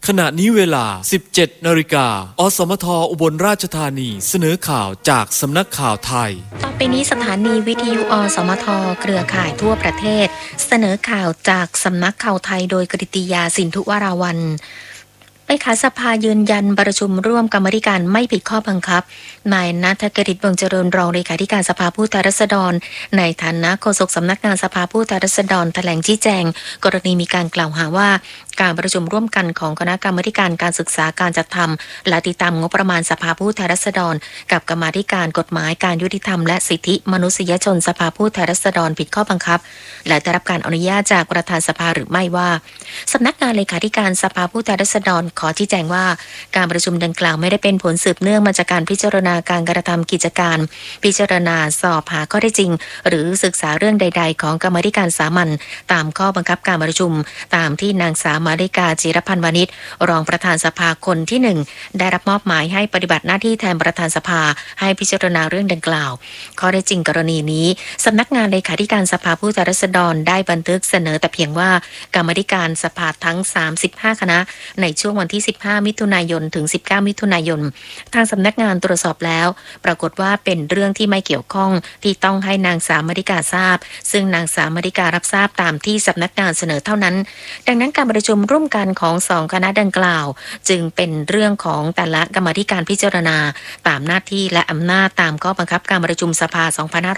ขณะนี้เวลา 17 นาฬิกาอสมทอุบลราชธานีเสนอข่าวจากสำนักข่าวไทยต่อไปนี้สถานีวิทยุอสมทเครือข่ายทั่วประเทศเสนอข่าวจากสำนักข่าวไทยโดยกฤติยาสินธุวราวัลย์เลขาสภายืนยันประชุมร่วมกรรมาธิการไม่ผิดข้อบังคับนายณัฐกฤษ วงศ์เจริญรองเลขาธิการสภาผู้แทนราษฎรในฐานะโฆษกสำนักงานสภาผู้แทนราษฎรแถลงชี้แจงกรณีมีการกล่าวหาว่าการประชุมร่วมกันของคณะกรรมาการการศึกษาการจัดทำและติดตามงบประมาณสภาผู้แทนราษฎรกับกรรมาการกฎหมายการยุติธรรมและสิทธิมนุษยชนสภาผู้แทนราษฎรผิดข้อบังคับและได้รับการอนุญาตจากประธานสภาหรือไม่ว่าสำนักงานเลขาธิการสภาผู้แทนราษฎรขอชี้แจงว่าการประชุมดังกล่าวไม่ได้เป็นผลสืบเนื่องมาจากการพิจารณาการกระทำกิจการพิจารณาสอบหาข้อเท็จจริงหรือศึกษาเรื่องใดๆของกรรมาการสามัญตามข้อบังคับการประชุมตามที่นางสาวมาริกาจิรพันธ์วานิชรองประธานสภาคนที่1ได้รับมอบหมายให้ปฏิบัติหน้าที่แทนประธานสภาให้พิจารณาเรื่องดังกล่าวข้อเท็จจริงกรณีนี้สำนักงานเลขาธิการสภาผู้แทนราษฎรได้บันทึกเสนอแต่เพียงว่ากรรมาการสภาทั้ง35คณะในช่วงวันที่15มิถุนายนถึง19มิถุนายนทางสำนักงานตรวจสอบแล้วปรากฏว่าเป็นเรื่องที่ไม่เกี่ยวข้องที่ต้องให้นางสาวมาริกาทราบซึ่งนางสาวมาริการับทราบตามที่สำนักงานเสนอเท่านั้นดังนั้นการประชุมร่วมกันของ2คณะดังกล่าวจึงเป็นเรื่องของแต่ละกรรมาธิการพิจารณาตามหน้าที่และอำนาจตามข้อบังคับการประชุมสภา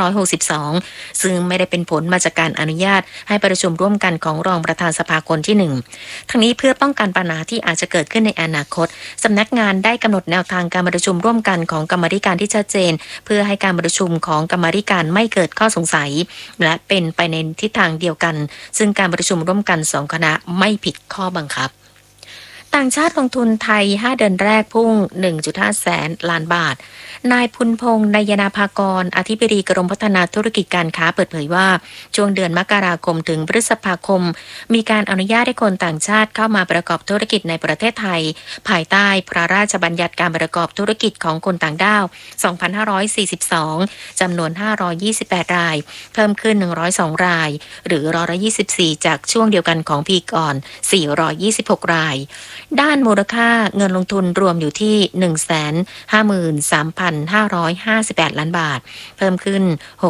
2562ซึ่งไม่ได้เป็นผลมาจากการอนุญาตให้ประชุมร่วมกันของรองประธานสภาคนที่1ทั้งนี้เพื่อป้องกันปัญหาที่อาจจะเกิดขึ้นในอนาคตสำนักงานได้กำหนดแนวทางการประชุมร่วมกันของกรรมาธิการที่ชัดเจนเพื่อให้การประชุมของกรรมาธิการไม่เกิดข้อสงสัยและเป็นไปในทิศทางเดียวกันซึ่งการประชุมร่วมกัน2คณะไม่ผิดข้อบังคับต่างชาติลงทุนไทย5เดือนแรกพุ่ง 1.5 แสนล้านบาทนายพุนพงษ์ นายนาภากรอธิบดีกรมพัฒนาธุรกิจการค้าเปิดเผยว่าช่วงเดือนมกราคมถึงพฤษภาคมมีการอนุญาตให้คนต่างชาติเข้ามาประกอบธุรกิจในประเทศไทยภายใต้พระราชบัญญัติการประกอบธุรกิจของคนต่างด้าว 2542 จำนวน 528 รายเพิ่มขึ้น 102 รายหรือ124%จากช่วงเดียวกันของปีก่อน 426 รายด้านมูลค่าเงินลงทุนรวมอยู่ที่ 153,558 ล้านบาทเพิ่มขึ้น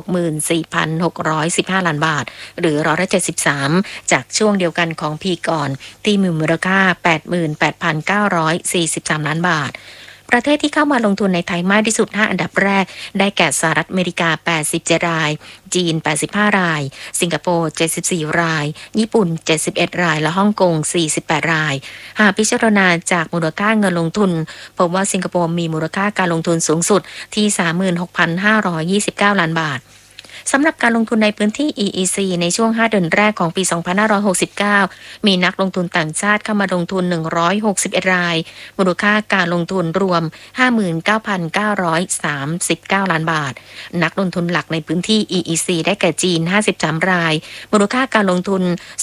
64,615 ล้านบาทหรือ173%จากช่วงเดียวกันของปีก่อนที่มีมูลค่า 88,943 ล้านบาทประเทศที่เข้ามาลงทุนในไทยมากที่สุด5อันดับแรกได้แก่สหรัฐอเมริกา87รายจีน85รายสิงคโปร์74รายญี่ปุ่น71รายและฮ่องกง48รายหากพิจารณาจากมูลค่าเงินลงทุนพบว่าสิงคโปร์มีมูลค่าการลงทุนสูงสุดที่ 36,529 ล้านบาทสำหรับการลงทุนในพื้นที่ EEC ในช่วง5เดือนแรกของปี 2569 มีนักลงทุนต่างชาติเข้ามาลงทุน161รายมูลค่าการลงทุนรวม 59,939 ล้านบาทนักลงทุนหลักในพื้นที่ EEC ได้แก่จีน53รายมูลค่าการลงทุน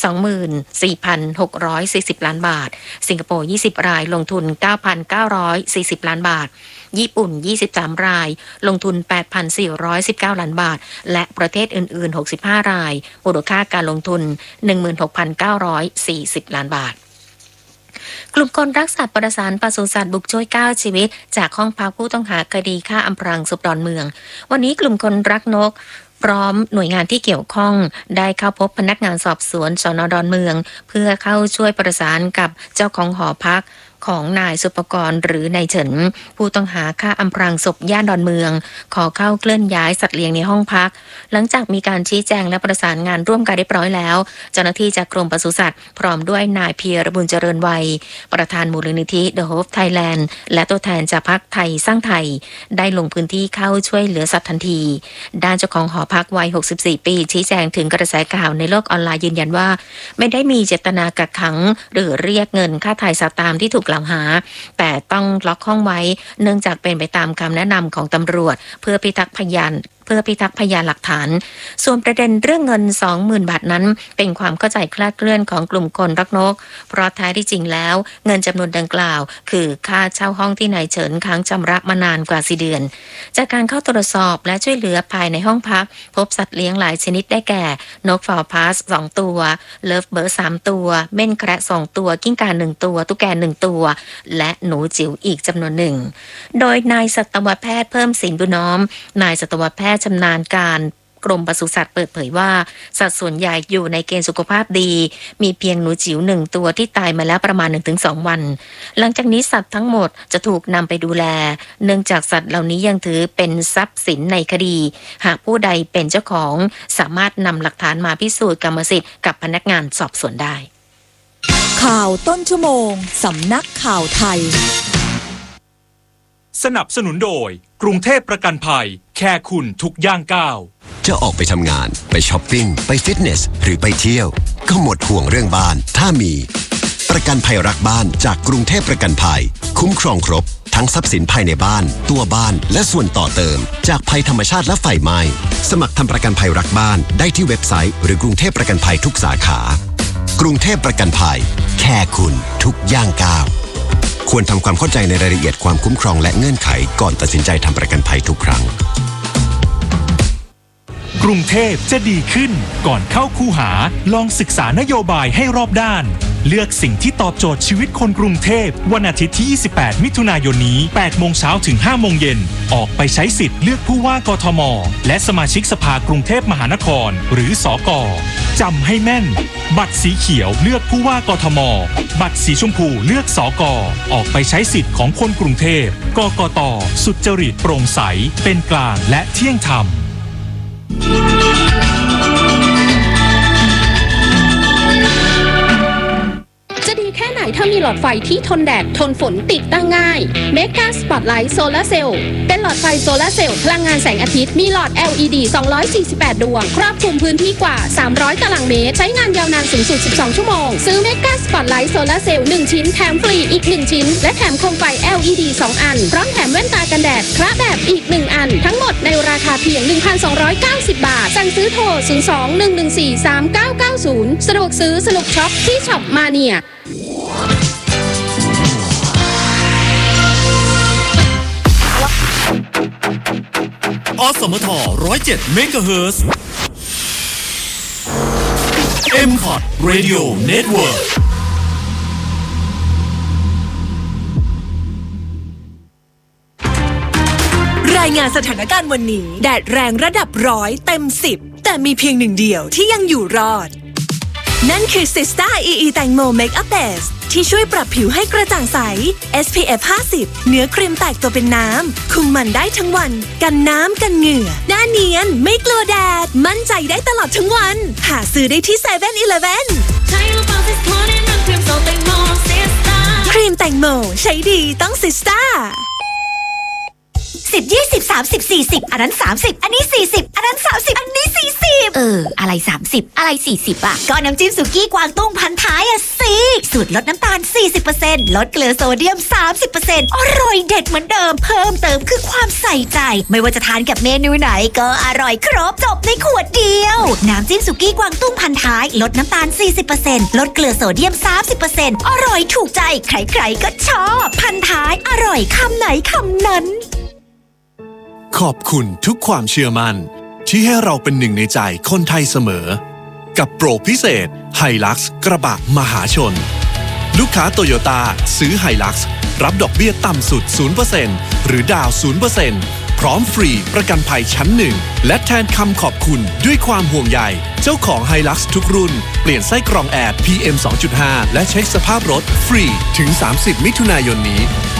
24,640 ล้านบาทสิงคโปร์20รายลงทุน 9,940 ล้านบาทญี่ปุ่น23รายลงทุน 8,419 ล้านบาทและประเทศอื่นๆ65รายมูลค่าการลงทุน 16,940 ล้านบาทกลุ่มคนรักสัตว์ประสานปศุสัตว์บุกช่วย9ชีวิตจากห้องพักผู้ต้องหาคดีฆ่าอำพรางศพดอนเมืองวันนี้กลุ่มคนรักนกพร้อมหน่วยงานที่เกี่ยวข้องได้เข้าพบพนักงานสอบสวนสน.ดอนเมืองเพื่อเข้าช่วยประสานกับเจ้าของหอพักของนายสุปกรณ์หรือนายเฉินผู้ต้องหาฆ่าอำพรางศพย่านดอนเมืองขอเข้าเคลื่อนย้ายสัตว์เลี้ยงในห้องพักหลังจากมีการชี้แจงและประสานงานร่วมกันเรียบร้อยแล้วเจ้าหน้าที่จากกรมปศุสัตว์พร้อมด้วยนายเพียรบุญเจริญวัยประธานมูลนิธิ The Hope Thailand และตัวแทนจากพรรคไทยสร้างไทยได้ลงพื้นที่เข้าช่วยเหลือสัตว์ทันทีด้านเจ้าของหอพักวัย64ปีชี้แจงถึงกระแสข่าวในโลกออนไลน์ยืนยันว่าไม่ได้มีเจตนากักขังหรือเรียกเงินค่าไถ่สัตว์ตามที่ถูกกล่าวหาแต่ต้องล็อกห้องไว้เนื่องจากเป็นไปตามคำแนะนำของตำรวจเพื่อพิทักษ์พยานเพื่อพิทักษ์พยานหลักฐานส่วนประเด็นเรื่องเงิน 20,000 บาทนั้นเป็นความเข้าใจคลาดเคลื่อนของกลุ่มคนรักนกเพราะแท้ที่จริงแล้วเงินจำนวนดังกล่าวคือค่าเช่าห้องที่นายเฉินค้างชำระมานานกว่า4 เดือนจากการเข้าตรวจสอบและช่วยเหลือภายในห้องพักพบสัตว์เลี้ยงหลายชนิดได้แก่นกฟาวพาส2 ตัวเลิฟเบิร์ด3 ตัวเม่นแคระ2 ตัวกิ้งก่า1 ตัวตุ๊กแก1 ตัวและหนูจิ๋วอีกจำนวนหนึ่งโดยนายสัตวแพทย์เพิ่มสินบุญน้อมนายสัตวแพทย์ชำนาญการกรมปศุสัตว์เปิดเผยว่าสัตว์ส่วนใหญ่อยู่ในเกณฑ์สุขภาพดีมีเพียงหนูจิ๋ว1 ตัวที่ตายมาแล้วประมาณ 1-2 วันหลังจากนี้สัตว์ทั้งหมดจะถูกนำไปดูแลเนื่องจากสัตว์เหล่านี้ยังถือเป็นทรัพย์สินในคดีหากผู้ใดเป็นเจ้าของสามารถนำหลักฐานมาพิสูจน์กรรมสิทธิ์กับพนักงานสอบสวนได้ข่าวต้นชั่วโมงสำนักข่าวไทยสนับสนุนโดยกรุงเทพประกันภัยแค่คุณทุกย่างก้าวจะออกไปทำงานไปช้อปปิ้งไปฟิตเนสหรือไปเที่ยวก็หมดห่วงเรื่องบ้านถ้ามีประกันภัยรักบ้านจากกรุงเทพประกันภัยคุ้มครองครบทั้งทรัพย์สินภายในบ้านตัวบ้านและส่วนต่อเติมจากภัยธรรมชาติและไฟไหม้สมัครทำประกันภัยรักบ้านได้ที่เว็บไซต์หรือกรุงเทพประกันภัยทุกสาขากรุงเทพประกันภัยแค่คุณทุกย่างก้าวควรทำความเข้าใจในรายละเอียดความคุ้มครองและเงื่อนไขก่อนตัดสินใจทำประกันภัยทุกครั้งกรุงเทพจะดีขึ้นก่อนเข้าคูหาลองศึกษานโยบายให้รอบด้านเลือกสิ่งที่ตอบโจทย์ชีวิตคนกรุงเทพวันอาทิตย์ที่28มิถุนายนนี้ 8 โมงเช้าถึง 5 โมงเย็นออกไปใช้สิทธิ์เลือกผู้ว่ากทมและสมาชิกสภากรุงเทพมหานครหรือสก.จำให้แม่นบัตรสีเขียวเลือกผู้ว่ากทมบัตรสีชมพูเลือกสก.ออกไปใช้สิทธิ์ของคนกรุงเทพกกต.สุจริตโปร่งใสเป็นกลางและเที่ยงธรรมแค่ไหนถ้ามีหลอดไฟที่ทนแดดทนฝนติดตั้งง่าย Mega Spotlight Solar Cell เป็นหลอดไฟโซลาร์เซลล์พลังงานแสงอาทิตย์มีหลอด LED 248 ดวงครอบคลุมพื้นที่กว่า300 ตารางเมตรใช้งานยาวนานสูงสุด12 ชั่วโมงซื้อ Mega Spotlight Solar Cell 1 ชิ้นแถมฟรีอีก1 ชิ้นและแถมโคมไฟ LED 2 อันพร้อมแถมแว่นตากันแดดคระแบบอีก1 อันทั้งหมดในราคาเพียง 1,290 บาทสั่งซื้อโทร 02-114-3990 สะดวกซื้อสนุกช็อปที่ช็อปมาเนียอสมท107เมกะเฮิรตซ์ M-Pod Radio Network รายงานสถานการณ์วันนี้แดดแรงระดับ100 เต็ม 10แต่มีเพียง1 เดียวที่ยังอยู่รอดนั่นคือ Sista EE แตงโม Makeup Base ที่ช่วยปรับผิวให้กระจ่างใส SPF 50 เนื้อครีมแตกตัวเป็นน้ำคุมมันได้ทั้งวันกันน้ำกันเหงื่อหน้าเนียนไม่กลัวแดดมั่นใจได้ตลอดทั้งวันหาซื้อได้ที่ 7-Eleven ครีมแตงโมใช้ดีต้อง Sista 10 20 30 40อันนั้น30อันนี้40อันนั้น30อันนี้40อะไร30อะไร40อ่ะก็น้ำจิ้มสุกี้กวางตุ้งพันท้ายอ่ะสิสูตรลดน้ำตาล 40% ลดเกลือโซเดียม 30% อร่อยเด็ดเหมือนเดิมเพิ่มเติมคือความใส่ใจไม่ว่าจะทานกับเมนูไหนก็อร่อยครบจบในขวดเดียวน้ำจิ้มสุกี้กวางตุ้งพันท้ายลดน้ำตาล 40% ลดเกลือโซเดียม 30% อร่อยถูกใจใครๆก็ชอบพันท้ายอร่อยคำไหนคำนั้นขอบคุณทุกความเชื่อมั่นที่ให้เราเป็นหนึ่งในใจคนไทยเสมอกับโปรพิเศษ Hilux กระบะมหาชนลูกค้าโตโยต้าซื้อ Hilux รับดอกเบี้ยต่ำสุด 0% หรือดาว 0% พร้อมฟรีประกันภัยชั้น1และแทนคำขอบคุณด้วยความห่วงใยเจ้าของ Hilux ทุกรุ่นเปลี่ยนไส้กรองแอร์ PM 2.5 และเช็คสภาพรถฟรีถึง30 มิถุนายนนี้